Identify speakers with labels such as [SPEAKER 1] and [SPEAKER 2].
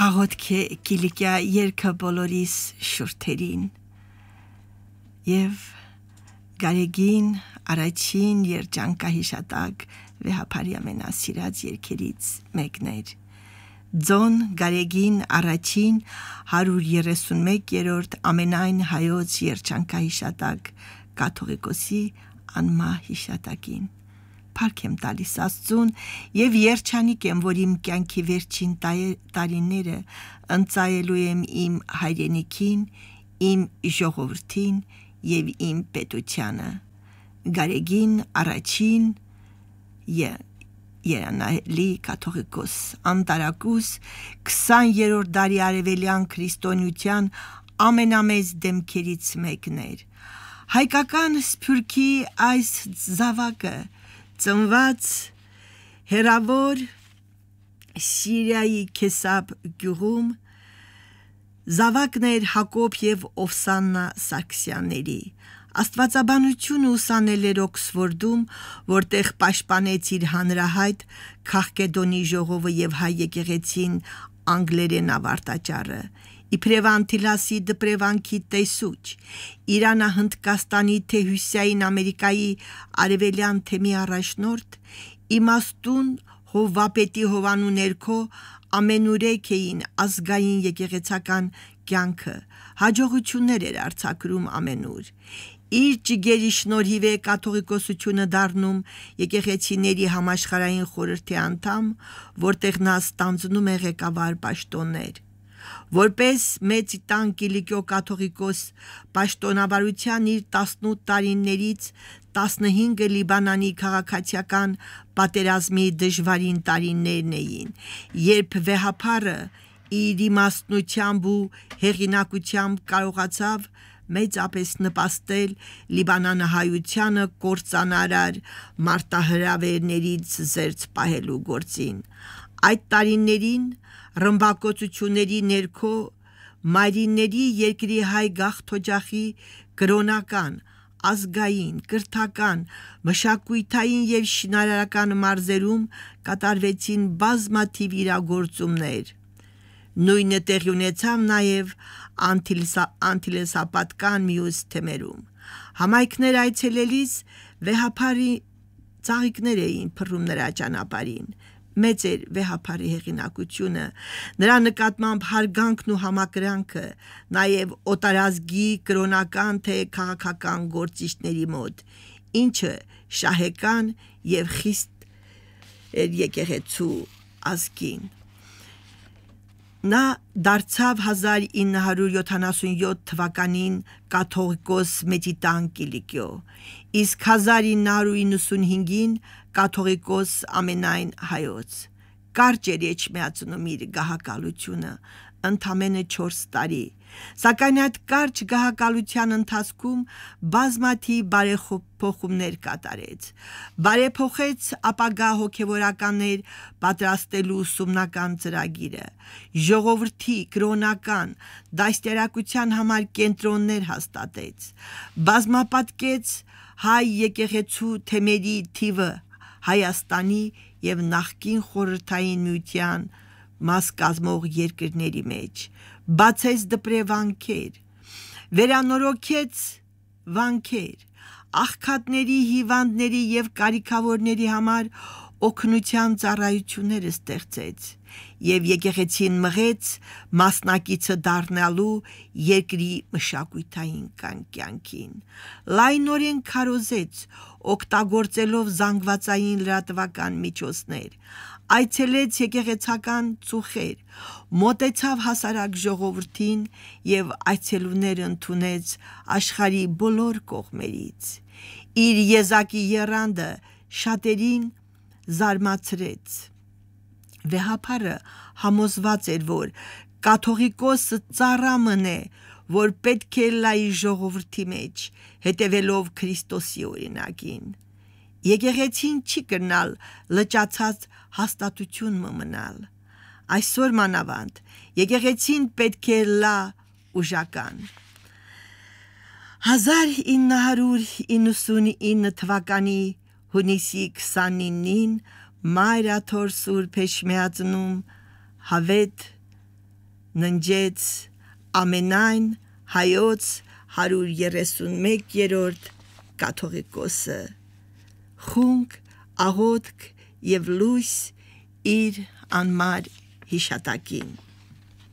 [SPEAKER 1] Աղոթք է Կիլիկիա երգը բոլորիս շուրթերին եւ Գարեգին առաջին երջանկահիշատակ վեհապարի ամենասիրած երգերից մեկն էր Ձոն Գարեգին առաջին 131-րդ ամենայն հայոց երջանկահիշատակ կաթողիկոսի անմահ հիշատակին Փառք եմ տալիս Աստծուն եւ երջանիկ եմ, որ իմ կյանքի վերջին տարիները ընծայելու եմ իմ հայրենիքին, իմ ժողովրդին եւ իմ պետությանը։ Գարեգին առաջին Երանալի կաթողիկոս անտարակուս 20-րդ դարի արևելյան քրիստոնեության ամենամեծ դեմքերից մեկն էր։ Հայկական սփյուռքի այս զավակը ծնված հերավոր Սիրիայի Քեսապ գյուղում զավակն էր Հակոբ եւ Օվսաննա Սարգսյանների Աստվածաբանությունը ուսանել էր Օքսֆորդում, որտեղ պաշտպանեց իր հանրահայտ Քաղկեդոնի ժողովը եւ հայ եկեղեցին անգլերեն ավարտաճառը Իբրև Անտիլասի դպրևանքի տեսուչ, Իրանա-Հնդկաստանի թե Հյուսային Ամերիկայի արևելյան թեմի առաջնորդ, իմաստուն Հովվապետի հովանու ներքո ամենուրեք էին ազգային եկեղեցական կյանքը, հաջողություններ էր արձակրում ամենուր։ Իր ջիգերի շնորհիվ է կաթողիկոսությունը դառնում եկեղեցիների համաշխարհային խորհրդի անդամ, որտեղ նա ստանձնում է ղեկավար պաշտոններ։ Որպես մեծ տան Կիլիկիո կաթողիկոս պաշտոնավարության իր 18 տարիներից 15-ը Լիբանանի քաղաքացիական պատերազմի դժվարին տարիներն էին, երբ վեհապարը իր իմաստնությամբ ու հեղինակությամբ կարողացավ մեծապես նպաստել Լիբանանահայությանը կործանարար մարտահրավերներից զերծ պահելու գործին։ Այդ տարիներին ռմբակոծությունների ներքո մայրինների երկրի հայ գաղթօջախի կրոնական, ազգային, կրթական, մշակութային եւ շինարարական մարզերում կատարվեցին բազմաթիվ իրագործումներ։ Նույնը տեղի ունեցավ նաեւ Անտիլեսապատկան մյուս թեմերում։ Համայնքներ այցելելիս վեհապարի ծաղիկներ էին փռում նրա ճանապարհին։ Մեծ էր վեհապարի հեղինակությունը, նրա նկատմամբ հարգանքն ու համակրանքը, նաև օտարազգի կրոնական թե քաղաքական գործիչների մոտ, ինչը շահեկան եւ խիստ էր եկեղեցու ազգին։ Նա դարձավ 1977 թվականին կաթողիկոս Մեծիտան Կիլիկիո, իսկ 1995-ին կաթողիկոս ամենայն հայոց։ Կարճ էր էջմիածնում իր գահակալությունը, ընդամենը 4 տարի, սակայն այդ կարճ գահակալության ընթացքում բազմաթիվ բարեփոխումներ կատարեց։ Բարեփոխեց ապագա հոգևորականներ պատրաստելու ուսումնական ծրագիրը, ժողովրդի կրոնական դաստիարակության համար կենտրոններ հաստատեց, բազմապատկեց հայ եկեղեցու թեմերի թիվը Հայաստանի եւ նախկին խորհրդային միության մաս կազմող երկրների մեջ, բացեց դպրևանքեր, վերանորոգեց վանքեր, աղքատների, հիվանդների եւ կարիքավորների համար օգնության ծառայություններ ստեղծեց եւ եկեղեցին մղեց մասնակիցը դառնալու երկրի մշակութային կյանքին, լայնորեն քարոզեց օգտագործելով զանգվածային լրատվական միջոցներ, այցելեց եկեղեցական ծուխեր, մոտեցավ հասարակ ժողովրդին եւ այցելուներ ընդունեց աշխարհի բոլոր կողմերից։ Իր եզակի եռանդը շատերին զարմացրեց։ Վեհապարը համոզված էր, որ կաթողիկոսը ծառամն է, որ պետք է լայի ժողովրդի մեջ, հետևելով Քրիստոսի օրինակին։ Եկեղեցին չի կրնալ լճացած հաստատություն մնալ։ Այսօր մանավանդ եկեղեցին պետք է լա ուժական։ 1999 թվականի հունիսի 29-ին Մայր Աթոր Սուրբ Էջմիածնում Հավետ ննջեց ամենայն հայոց 131-րդ կաթողիկոսը խունկ աղոթք եւ լույս իր անմար հիշատակին